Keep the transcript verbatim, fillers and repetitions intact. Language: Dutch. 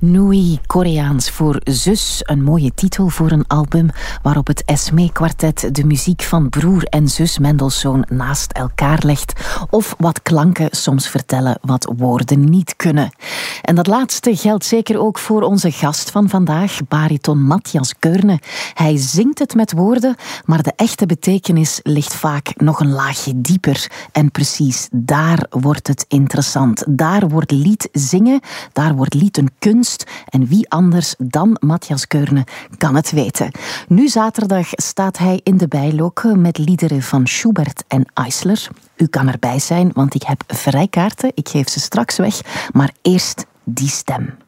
Nui, Koreaans voor zus. Een mooie titel voor een album waarop het Esmee-kwartet de muziek van broer en zus Mendelssohn naast elkaar legt. Of wat klanken soms vertellen wat woorden niet kunnen. En dat laatste geldt zeker ook voor onze gast van vandaag, bariton Matthias Keurne. Hij zingt het met woorden, maar de echte betekenis ligt vaak nog een laagje dieper. En precies daar wordt het interessant. Daar wordt lied zingen, daar wordt lied een kunst. En wie anders dan Matthias Keurne kan het weten. Nu zaterdag staat hij in de Bijlook met liederen van Schubert en Eisler. U kan erbij zijn, want ik heb vrijkaarten. Ik geef ze straks weg. Maar eerst die stem.